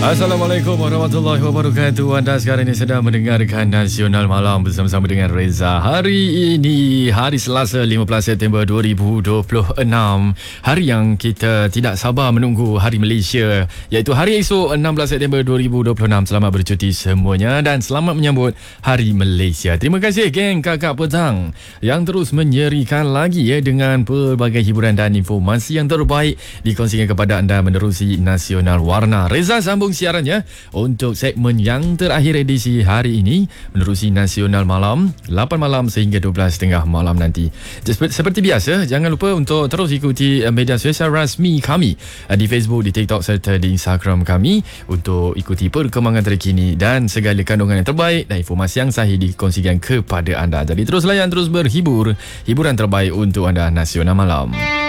Assalamualaikum warahmatullahi wabarakatuh. Anda sekarang ini sedang mendengarkan Nasional Malam bersama-sama dengan Reza. Hari ini, hari Selasa 15 September 2026. Hari yang kita tidak sabar menunggu, Hari Malaysia, iaitu hari esok 16 September 2026. Selamat bercuti semuanya dan selamat menyambut Hari Malaysia. Terima kasih geng kakak petang yang terus menyerikan lagi dengan pelbagai hiburan dan informasi yang terbaik dikongsikan kepada anda menerusi Nasional Warna. Reza sambung siarannya untuk segmen yang terakhir edisi hari ini menerusi Nasional Malam 8 malam sehingga 12.30 malam nanti. Seperti biasa, jangan lupa untuk terus ikuti media sosial rasmi kami di Facebook, di TikTok serta di Instagram kami untuk ikuti perkembangan terkini dan segala kandungan yang terbaik dan informasi yang sahih dikongsikan kepada anda. Jadi terus layan, terus berhibur. Hiburan terbaik untuk anda Nasional Malam.